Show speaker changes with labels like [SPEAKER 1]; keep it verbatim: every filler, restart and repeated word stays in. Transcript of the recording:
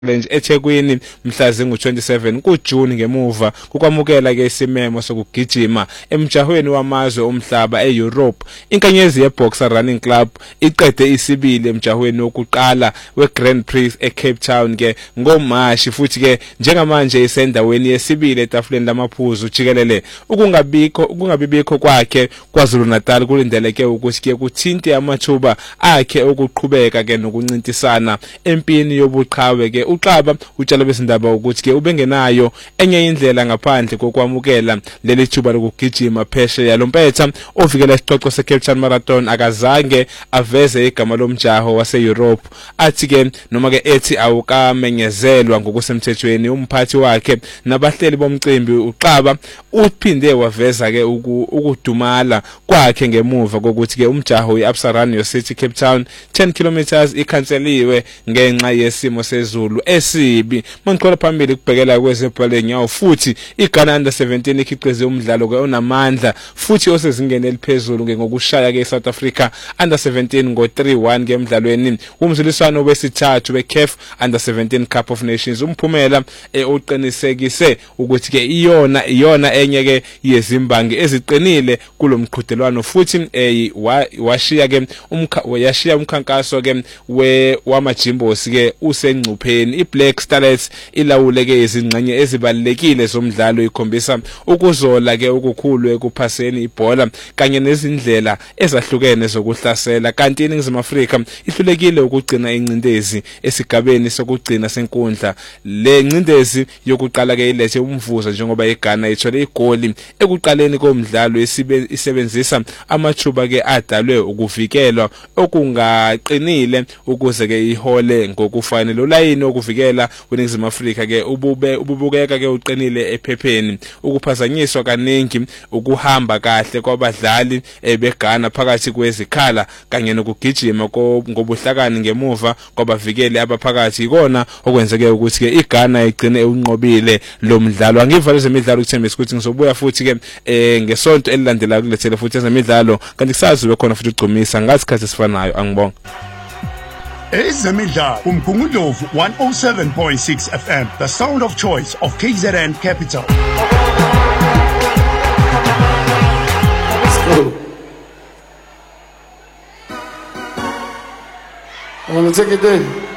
[SPEAKER 1] Challenge eThekwini mhla zingu twenty-seven kuJune ngemuva kukwamukela ke isimemo sokugijima emjahweni wamazwe omhlaba eEurope. Inkanyezi yeBoxer Running Club iqede isibili emjahweni wokuqala weGrand Prix eCape Town ke ngoMashi futhi ke njengamanje isendaweni yesibili etafuleni lamaphuzu jikelele. Ukungabikho ukungabibikho kwakhe kwaZulu Natal kulindeleke ukuthi ke kuthinte amathuba akhe okuqhubeka ke nokuncintisana empini yobuqhawe ke. Uxaba utshalo besindaba ukuthi ke ubengenayo enye indlela ngaphandle kokwamukela leli thuba lokugijima phesheya. Lompetha ovikela isicoco seCape Town Marathon akazange aveze igama lomjaho waseEurope. Athi ke noma ke ethi awukamenyezelwa ngokusemthethweni umphathi wakhe nabahleli bomcimbi uXaba uphinde waveza ke ukudumala kwakhe ngemuva kokuthi ke umjaho iAbsa Run Your City Cape Town ten kilometers ikhanseliwe ngenxa yesimo sezulu esibi. Manqola phambili kubhekela kwezebhola lenyawo futhi iGhana under seventeen ikhiqize umdlalo ke onamandla futhi osezingeni eliphezulu ke ngokushaya ke South Africa under seventeen ngo three one ngemidlalweni umzuliswano wesithathu weCAF under seventeen Cup of Nations. Umphumela oqinisekise ukuthi ke iyona iyona enye ke yezimbangi eziqinile kulomqhudelwano futhi washiya ke umkha yashiya umkhankaso ke we wamajimbosi ke usengcupheni. iBlack Starlets ilawule ke izingxenye ezibalekile zomdlalo ikhombisa ukuzola ke okukhulu ekuphaseni ibhola kanye nezindlela ezahlukene zokuhlasela. Kanti iNingizimu Afrika ihlulekile ukugcina incindezi esigabeni sokugcina senkundla. Le ncindezi yokuqala ke ilethe umvuzo njengoba iGhana ithole igoli ekuqaleni komdlalo isebenzisa amathuba ke adalwe ukuvikelwa okungaqinile ukuze ke ihole ngokufanele. Ulayini okuvikela weNingizimu Afrika ke ubube ububukeka ke uqinile ephepheni. Ukuphazanyiswa kaningi ukuhamba kahle kwabadlali beGhana phakathi kwezikhala kanye nokugijima ngobuhlakani ngemuva kwabavikeli abaphakathi ikona okwenzeke ukuthi ke iGhana igcine unqobile lo mdlalo. Angivale zemidlalo ukuthembisa ukuthi ngizobuya futhi ke ngesonto elilandelayo kulethele futhi ezemidlalo kanti kusazi bekhona futhi ugcumisa ngasikhathi sifanayo. Angibonga
[SPEAKER 2] Ezemidlalo uMgungundlovu one oh seven point six F M, the sound of choice of K Z N Capital.
[SPEAKER 3] I want to take it in.